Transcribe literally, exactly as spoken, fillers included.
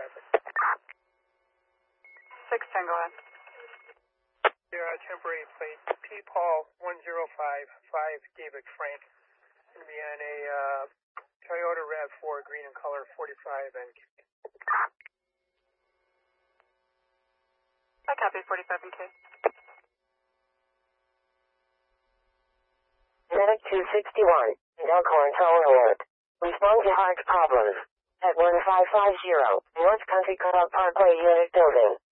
traffic. six ten, go ahead. Your uh, temporary plate, P. Paul one zero five five, David Frank. Going to be on a uh, Toyota RAV four, green in color, forty-five N K. I copy, forty-five N K. Medic two sixty-one, Elkhorn Toll Alert. Respond to heart problems at one five five zero, North Country Club Parkway Unit Building.